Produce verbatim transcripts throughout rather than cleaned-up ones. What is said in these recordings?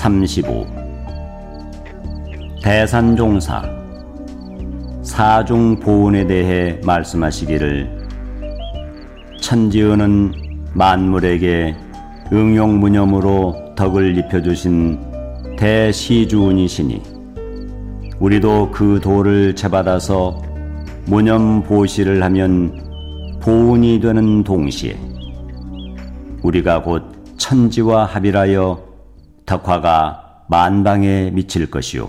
삼십오. 대산종사 사중보은에 대해 말씀하시기를, 천지은은 만물에게 응용무념으로 덕을 입혀주신 대시주은이시니 우리도 그 도를 채받아서 무념보시를 하면 보은이 되는 동시에 우리가 곧 천지와 합일하여 덕화가 만방에 미칠 것이요,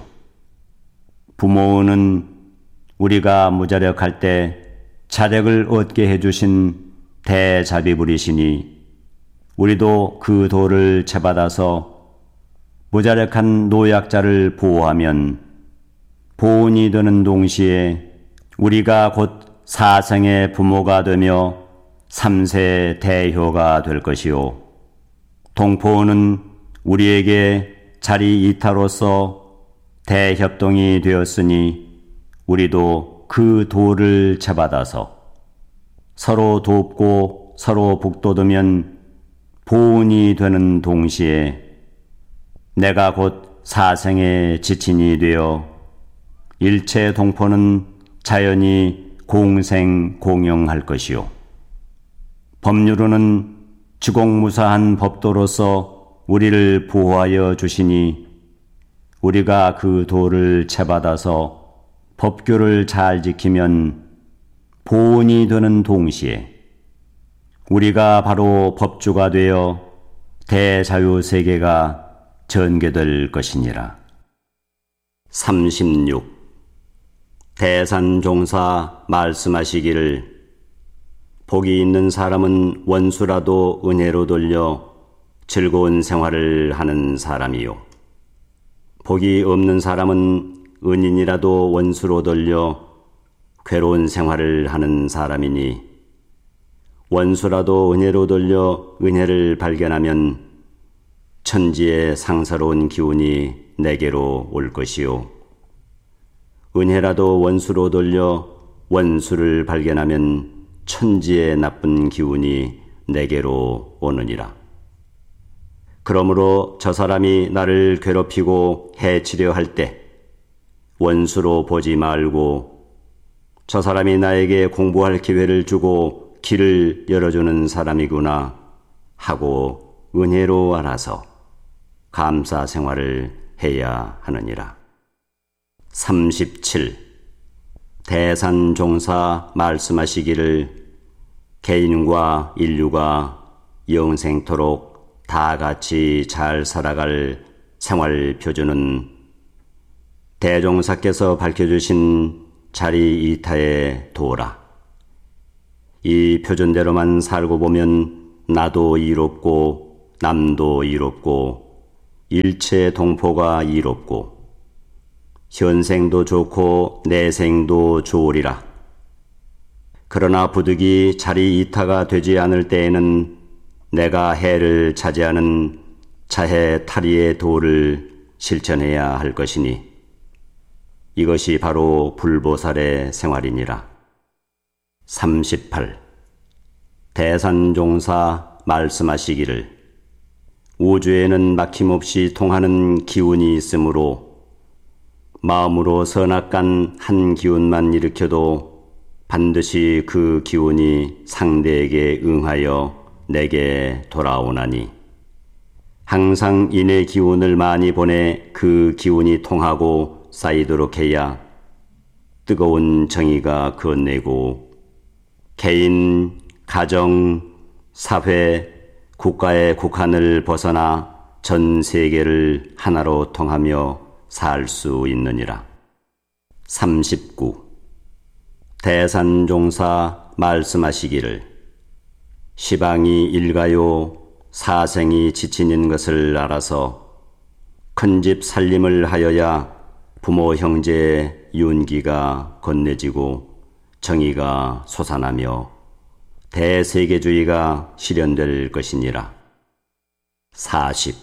부모은은 우리가 무자력할 때 자력을 얻게 해주신 대자비불이시니 우리도 그 도를 채받아서 무자력한 노약자를 보호하면 보은이 되는 동시에 우리가 곧 사생의 부모가 되며 삼세 대효가 될 것이요, 동포는 우리에게 자리 이타로서 대협동이 되었으니 우리도 그 도를 채받아서 서로 돕고 서로 북돋으면 보은이 되는 동시에 내가 곧 사생의 지친이 되어 일체 동포는 자연히 공생 공영할 것이요, 법률은 주공무사한 법도로서 우리를 보호하여 주시니 우리가 그 도를 채받아서 법규를 잘 지키면 보은이 되는 동시에 우리가 바로 법주가 되어 대자유세계가 전개될 것이니라. 삼십육. 대산종사 말씀하시기를, 복이 있는 사람은 원수라도 은혜로 돌려 즐거운 생활을 하는 사람이요, 복이 없는 사람은 은인이라도 원수로 돌려 괴로운 생활을 하는 사람이니, 원수라도 은혜로 돌려 은혜를 발견하면 천지의 상사로운 기운이 내게로 올 것이요, 은혜라도 원수로 돌려 원수를 발견하면 천지의 나쁜 기운이 내게로 오느니라. 그러므로 저 사람이 나를 괴롭히고 해치려 할 때 원수로 보지 말고, 저 사람이 나에게 공부할 기회를 주고 길을 열어주는 사람이구나 하고 은혜로 알아서 감사 생활을 해야 하느니라. 삼십칠. 대산종사 말씀하시기를, 개인과 인류가 영생토록 다 같이 잘 살아갈 생활 표준은 대종사께서 밝혀주신 자리 이타의 도라. 이 표준대로만 살고 보면 나도 이롭고 남도 이롭고 일체 동포가 이롭고 현생도 좋고 내생도 좋으리라. 그러나 부득이 자리 이타가 되지 않을 때에는 내가 해를 차지하는 자해 탈의의 도를 실천해야 할 것이니 이것이 바로 불보살의 생활이니라. 삼십팔. 대산종사 말씀하시기를, 우주에는 막힘없이 통하는 기운이 있으므로 마음으로 선악간 한 기운만 일으켜도 반드시 그 기운이 상대에게 응하여 내게 돌아오나니, 항상 인의 기운을 많이 보내 그 기운이 통하고 쌓이도록 해야 뜨거운 정의가 건네고 개인, 가정, 사회, 국가의 국한을 벗어나 전 세계를 하나로 통하며 살 수 있느니라. 삼십구. 대산종사 말씀하시기를, 시방이 일가요 사생이 지치는 것을 알아서 큰 집 살림을 하여야 부모 형제의 윤기가 건네지고 정의가 솟아나며 대세계주의가 실현될 것이니라. 사십.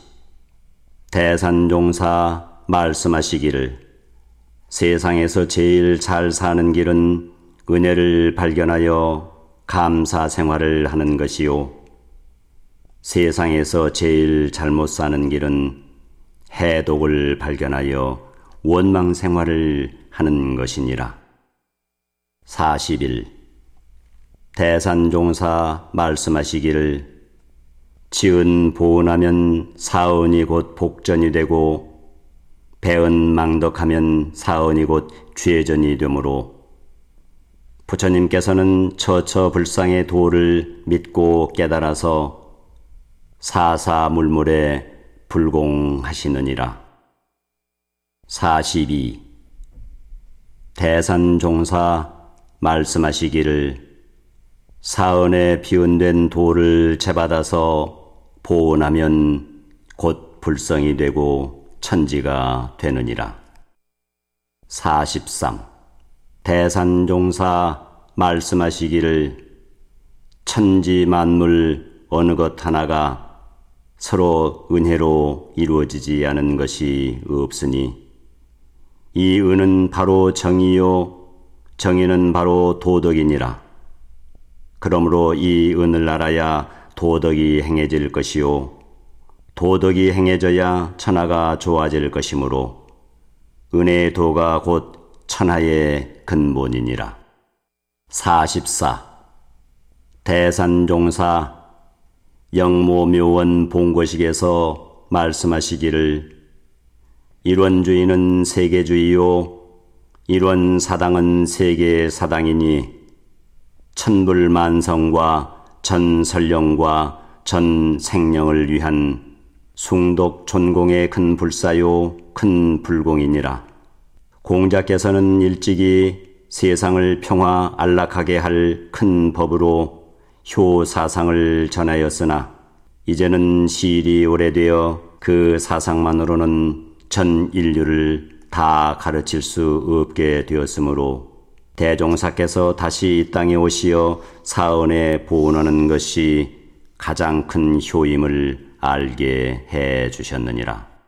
대산종사 말씀하시기를, 세상에서 제일 잘 사는 길은 은혜를 발견하여 감사 생활을 하는 것이요, 세상에서 제일 잘못 사는 길은 해독을 발견하여 원망 생활을 하는 것이니라. 사십 일 대산종사 말씀하시기를 지은 보은하면 사은이 곧 복전이 되고 배은 망덕하면 사은이 곧 죄전이 되므로 부처님께서는 처처불상의 도를 믿고 깨달아서 사사물물에 불공하시느니라. 사십이 대산종사 말씀하시기를 사은에 비운된 도를 재받아서 보은하면 곧 불성이 되고 천지가 되느니라. 사십삼 대산종사 말씀하시기를 천지 만물 어느 것 하나가 서로 은혜로 이루어지지 않은 것이 없으니 이 은은 바로 정의요 정의는 바로 도덕이니라. 그러므로 이 은을 알아야 도덕이 행해질 것이요 도덕이 행해져야 천하가 좋아질 것이므로 은혜의 도가 곧 천하의 근본이니라. 사십사 대산종사 영모묘원 본거식에서 말씀하시기를 일원주의는 세계주의요 일원사당은 세계사당이니 천불만성과 전설령과 전생령을 위한 숭독존공의 큰 불사요 큰 불공이니라. 공자께서는 일찍이 세상을 평화 안락하게 할 큰 법으로 효사상을 전하였으나 이제는 시일이 오래되어 그 사상만으로는 전 인류를 다 가르칠 수 없게 되었으므로 대종사께서 다시 이 땅에 오시어 사언에 보은하는 것이 가장 큰 효임을 알게 해 주셨느니라.